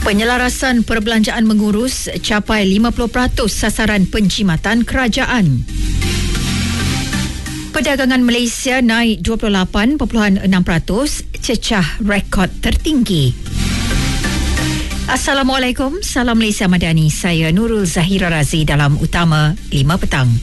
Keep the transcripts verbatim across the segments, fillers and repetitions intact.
Penyelarasan perbelanjaan mengurus capai lima puluh peratus sasaran penjimatan kerajaan. Perdagangan Malaysia naik dua puluh lapan perpuluhan enam peratus, cecah rekod tertinggi. Assalamualaikum, salam Malaysia Madani. Saya Nurul Zahira Razi dalam Utama lima Petang.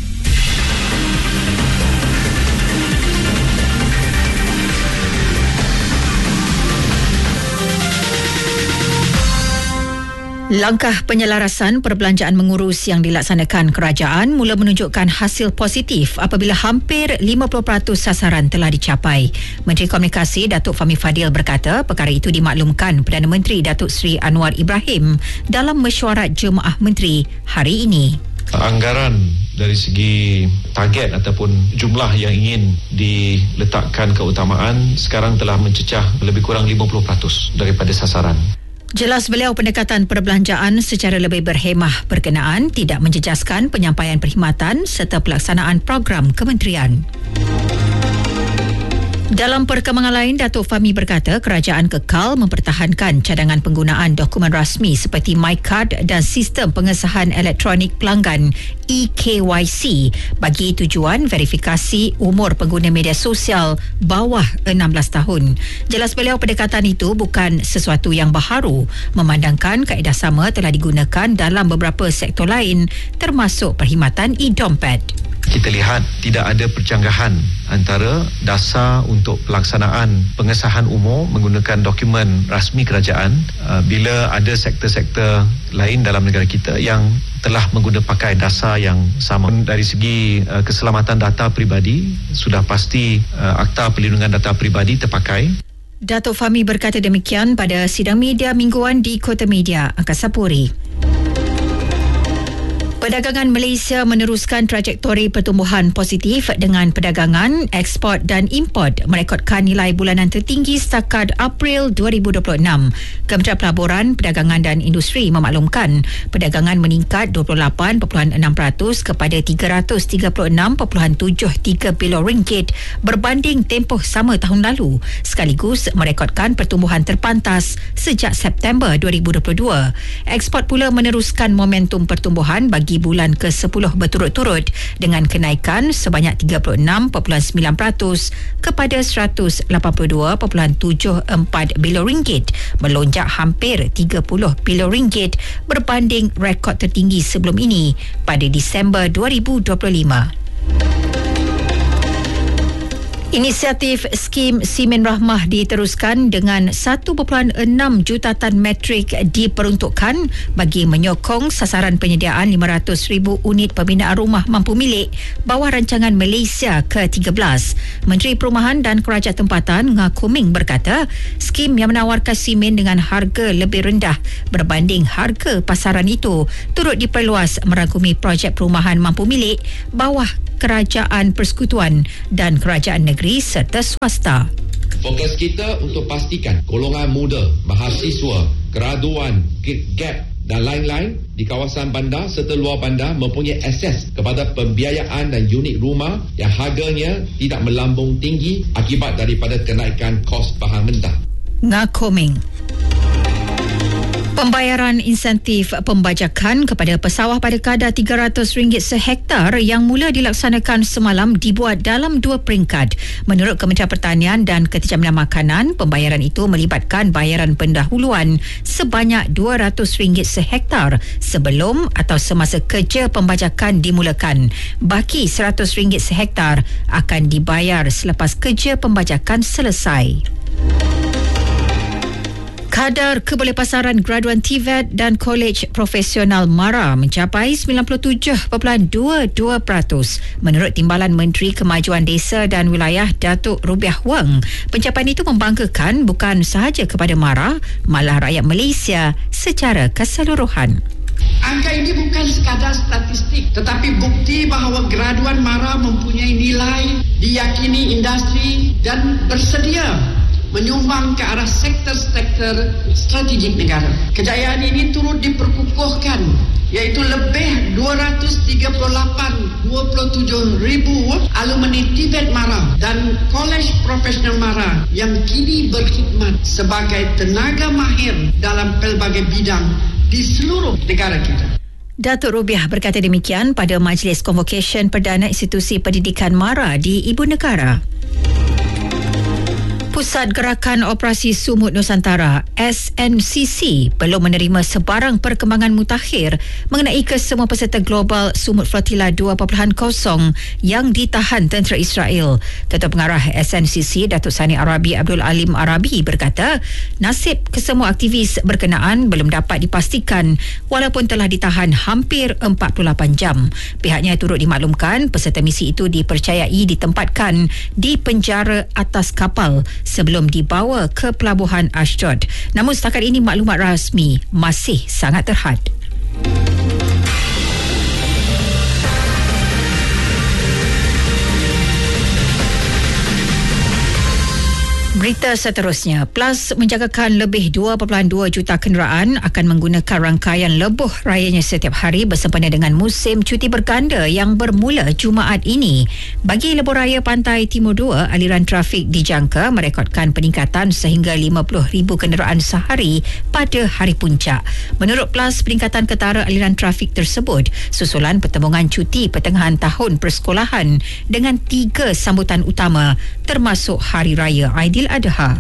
Langkah penyelarasan perbelanjaan mengurus yang dilaksanakan kerajaan mula menunjukkan hasil positif apabila hampir lima puluh peratus sasaran telah dicapai. Menteri Komunikasi Datuk Fahmi Fadil berkata perkara itu dimaklumkan Perdana Menteri Datuk Seri Anwar Ibrahim dalam mesyuarat Jemaah Menteri hari ini. Anggaran dari segi target ataupun jumlah yang ingin diletakkan keutamaan sekarang telah mencecah lebih kurang lima puluh peratus daripada sasaran. Jelas beliau pendekatan perbelanjaan secara lebih berhemah berkenaan tidak menjejaskan penyampaian perkhidmatan serta pelaksanaan program kementerian. Dalam perkembangan lain, Datuk Fahmi berkata kerajaan kekal mempertahankan cadangan penggunaan dokumen rasmi seperti MyCard dan sistem pengesahan elektronik pelanggan E K Y C bagi tujuan verifikasi umur pengguna media sosial bawah enam belas tahun. Jelas beliau pendekatan itu bukan sesuatu yang baharu, memandangkan kaedah sama telah digunakan dalam beberapa sektor lain termasuk perkhidmatan e-dompet. Kita lihat tidak ada percanggahan antara dasar untuk pelaksanaan pengesahan umur menggunakan dokumen rasmi kerajaan uh, bila ada sektor-sektor lain dalam negara kita yang telah menggunakan pakai dasar yang sama. Dari segi uh, keselamatan data peribadi, sudah pasti uh, Akta Perlindungan Data Peribadi terpakai. Datuk Fahmi berkata demikian pada sidang media mingguan di Kota Media Angkasa Puri. Perdagangan Malaysia meneruskan trajektori pertumbuhan positif dengan perdagangan, ekspor dan import merekodkan nilai bulanan tertinggi setakat April dua ribu dua puluh enam. Kementerian Pelaburan, Perdagangan dan Industri memaklumkan perdagangan meningkat dua puluh lapan perpuluhan enam peratus kepada tiga ratus tiga puluh enam perpuluhan tujuh tiga bilion ringgit berbanding tempoh sama tahun lalu, sekaligus merekodkan pertumbuhan terpantas sejak September dua ribu dua puluh dua. Ekspor pula meneruskan momentum pertumbuhan bagi bulan ke sepuluh berturut-turut dengan kenaikan sebanyak tiga puluh enam perpuluhan sembilan peratus kepada seratus lapan puluh dua perpuluhan tujuh empat bilion ringgit, melonjak hampir tiga puluh bilion ringgit berbanding rekod tertinggi sebelum ini pada Disember dua ribu dua puluh lima. Inisiatif skim Simen Rahmah diteruskan dengan satu perpuluhan enam juta tan metrik diperuntukkan bagi menyokong sasaran penyediaan lima ratus ribu unit pembinaan rumah mampu milik bawah rancangan Malaysia ke tiga belas. Menteri Perumahan dan Kerajaan Tempatan Ngah Kuming berkata skim yang menawarkan simen dengan harga lebih rendah berbanding harga pasaran itu turut diperluas merangkumi projek perumahan mampu milik bawah Kerajaan Persekutuan dan Kerajaan Negeri serta swasta. Fokus kita untuk pastikan golongan muda, mahasiswa, graduan, gap dan lain-lain di kawasan bandar serta luar bandar mempunyai akses kepada pembiayaan dan unit rumah yang harganya tidak melambung tinggi akibat daripada kenaikan kos bahan mentah. Ngah Koming. Pembayaran insentif pembajakan kepada pesawah pada kadar tiga ratus ringgit sehektar yang mula dilaksanakan semalam dibuat dalam dua peringkat. Menurut Kementerian Pertanian dan Ketijaminan Makanan, pembayaran itu melibatkan bayaran pendahuluan sebanyak dua ratus ringgit sehektar sebelum atau semasa kerja pembajakan dimulakan. Baki seratus ringgit sehektar akan dibayar selepas kerja pembajakan selesai. Kadar kebolehpasaran graduan T V E T dan Kolej Profesional MARA mencapai sembilan puluh tujuh perpuluhan dua dua peratus. Menurut Timbalan Menteri Kemajuan Desa dan Wilayah Datuk Rubiah Wang, pencapaian itu membanggakan bukan sahaja kepada MARA, malah rakyat Malaysia secara keseluruhan. Angka ini bukan sekadar statistik, tetapi bukti bahawa graduan MARA mempunyai nilai, diyakini industri dan bersedia menyumbang ke arah sektor-sektor sektor strategik negara. Kejayaan ini turut diperkukuhkan, iaitu lebih dua ratus tiga puluh lapan dua puluh tujuh ribu alumni Tibet Mara dan Kolej Profesional Mara yang kini berkhidmat sebagai tenaga mahir dalam pelbagai bidang di seluruh negara kita. Datuk Rubiah berkata demikian pada Majlis Convocation Perdana Institusi Pendidikan Mara di Ibu Negara. Pusat Gerakan Operasi Sumut Nusantara S N C C belum menerima sebarang perkembangan mutakhir mengenai kesemua peserta global Sumut Flotilla dua titik kosong yang ditahan tentera Israel. Ketua Pengarah S N C C Datuk Sani Arabi Abdul Alim Arabi berkata nasib kesemua aktivis berkenaan belum dapat dipastikan walaupun telah ditahan hampir empat puluh lapan jam. Pihaknya turut dimaklumkan peserta misi itu dipercayai ditempatkan di penjara atas kapal sebelum dibawa ke pelabuhan Ashdod. Namun setakat ini maklumat rasmi masih sangat terhad. Berita seterusnya, PLAS menjangkakan lebih dua perpuluhan dua juta kenderaan akan menggunakan rangkaian lebuh rayanya setiap hari bersempena dengan musim cuti berganda yang bermula Jumaat ini. Bagi lebuh raya Pantai Timur dua, aliran trafik dijangka merekodkan peningkatan sehingga lima puluh ribu kenderaan sehari pada hari puncak. Menurut PLAS, peningkatan ketara aliran trafik tersebut susulan pertembungan cuti pertengahan tahun persekolahan dengan tiga sambutan utama termasuk Hari Raya Aidil Adha.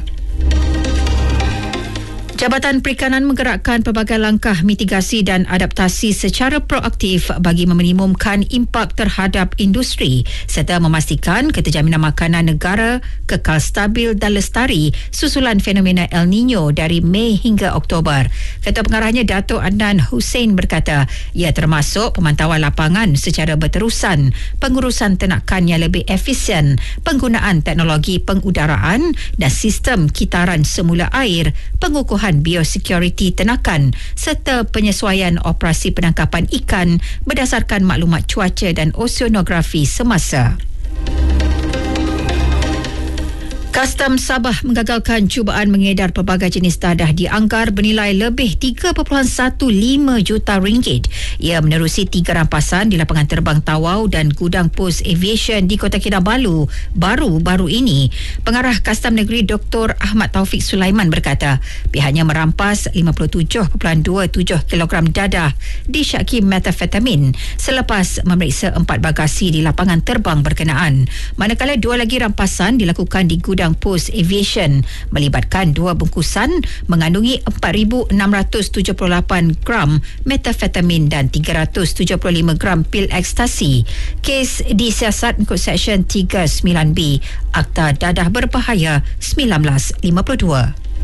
Jabatan Perikanan menggerakkan pelbagai langkah mitigasi dan adaptasi secara proaktif bagi meminimumkan impak terhadap industri serta memastikan keterjaminan makanan negara kekal stabil dan lestari susulan fenomena El Nino dari Mei hingga Oktober. Ketua Pengarahnya Datuk Adnan Hussein berkata ia termasuk pemantauan lapangan secara berterusan, pengurusan ternakan yang lebih efisien, penggunaan teknologi pengudaraan dan sistem kitaran semula air, pengukuhan biosecurity ternakan serta penyesuaian operasi penangkapan ikan berdasarkan maklumat cuaca dan oceanografi semasa. Kastam Sabah menggagalkan cubaan mengedar pelbagai jenis dadah dianggar bernilai lebih tiga perpuluhan lima belas juta ringgit. Ia menerusi tiga rampasan di lapangan terbang Tawau dan gudang pos aviation di Kota Kinabalu baru-baru ini. Pengarah Kastam Negeri Doktor Ahmad Taufik Sulaiman berkata pihaknya merampas lima puluh tujuh perpuluhan dua tujuh kilogram dadah disyaki metafetamin selepas memeriksa empat bagasi di lapangan terbang berkenaan. Manakala dua lagi rampasan dilakukan di gudang pos aviation melibatkan dua bungkusan mengandungi empat ribu enam ratus tujuh puluh lapan gram metafetamin dan tiga ratus tujuh puluh lima gram pil ekstasi. Kes disiasat mengikut Seksyen tiga puluh sembilan B Akta Dadah Berbahaya sembilan belas lima puluh dua.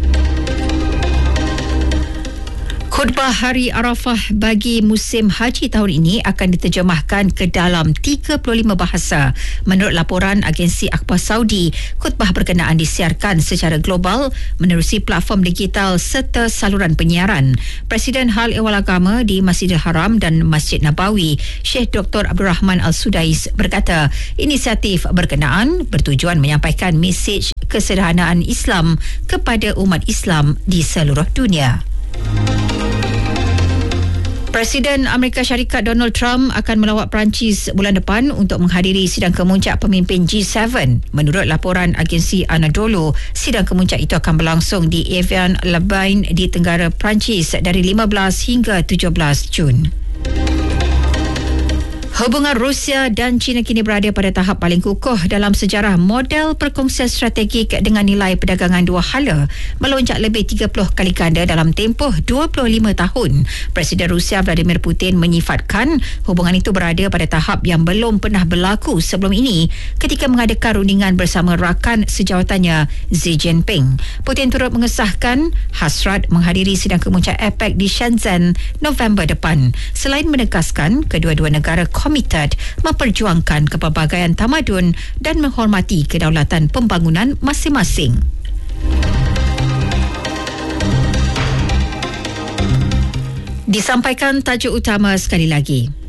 Khutbah Hari Arafah bagi musim haji tahun ini akan diterjemahkan ke dalam tiga puluh lima bahasa. Menurut laporan agensi Akhbar Saudi, khutbah berkenaan disiarkan secara global menerusi platform digital serta saluran penyiaran. Presiden Hal Ehwal Agama di Masjidil Haram dan Masjid Nabawi, Syekh Doktor Abdul Rahman Al-Sudais berkata, inisiatif berkenaan bertujuan menyampaikan mesej kesederhanaan Islam kepada umat Islam di seluruh dunia. Presiden Amerika Syarikat Donald Trump akan melawat Perancis bulan depan untuk menghadiri sidang kemuncak pemimpin G tujuh. Menurut laporan agensi Anadolu, sidang kemuncak itu akan berlangsung di Evian-les-Bains di Tenggara Perancis dari lima belas hingga tujuh belas Jun. Hubungan Rusia dan China kini berada pada tahap paling kukuh dalam sejarah. Model perkongsian strategik dengan nilai perdagangan dua hala melonjak lebih tiga puluh kali ganda dalam tempoh dua puluh lima tahun. Presiden Rusia Vladimir Putin menyifatkan hubungan itu berada pada tahap yang belum pernah berlaku sebelum ini ketika mengadakan rundingan bersama rakan sejawatannya Xi Jinping. Putin turut mengesahkan hasrat menghadiri sidang kemuncak APEC di Shenzhen November depan. Selain menegaskan kedua-dua negara komited memperjuangkan kepelbagaian tamadun dan menghormati kedaulatan pembangunan masing-masing. Disampaikan tajuk utama sekali lagi.